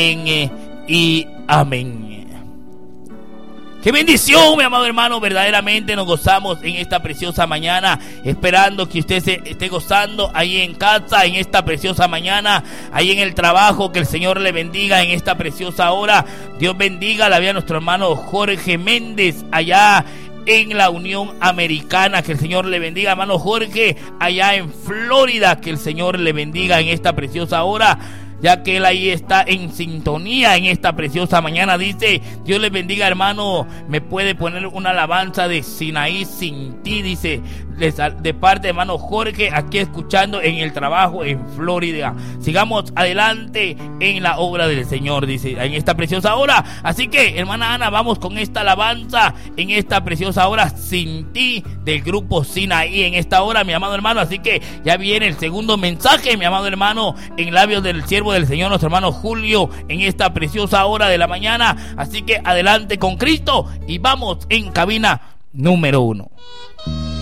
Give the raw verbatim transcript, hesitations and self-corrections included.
y amén. Qué bendición, mi amado hermano, verdaderamente nos gozamos en esta preciosa mañana, esperando que usted se esté gozando ahí en casa, en esta preciosa mañana, ahí en el trabajo, que el Señor le bendiga en esta preciosa hora. Dios bendiga la vida de nuestro hermano Jorge Méndez allá en la Unión Americana, que el Señor le bendiga, hermano Jorge, allá en Florida, que el Señor le bendiga en esta preciosa hora, ya que él ahí está en sintonía en esta preciosa mañana. Dice, Dios les bendiga, hermano, me puede poner una alabanza de Sinaí sin ti, dice, de parte de hermano Jorge, aquí escuchando en el trabajo en Florida. Sigamos adelante en la obra del Señor, dice, en esta preciosa hora. Así que, hermana Ana, vamos con esta alabanza en esta preciosa hora, Sin Ti, del grupo Sinaí en esta hora, mi amado hermano. Así que ya viene el segundo mensaje, mi amado hermano, en labios del siervo del Señor, nuestro hermano Julio, en esta preciosa hora de la mañana. Así que adelante con Cristo y vamos en cabina número uno.